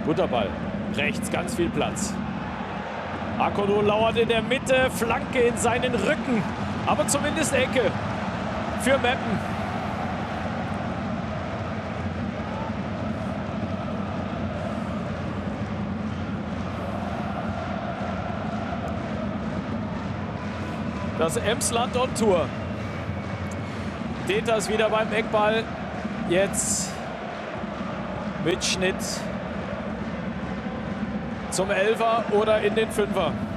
Butterball. Rechts ganz viel Platz. Akono lauert in der Mitte, Flanke in seinen Rücken. Aber zumindest Ecke für Meppen. Das Emsland on Tour. Deters wieder beim Eckball. Jetzt mit Schnitt zum Elfer oder in den Fünfer.